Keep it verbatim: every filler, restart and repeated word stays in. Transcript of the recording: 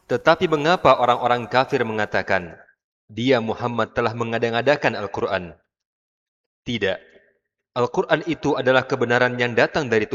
Tetapi mengapa orang-orang kafir mengatakan, dia Muhammad telah mengada-ngadakan Al-Quran? Tidak. Al-Quran itu adalah kebenaran yang datang dari Tuhan.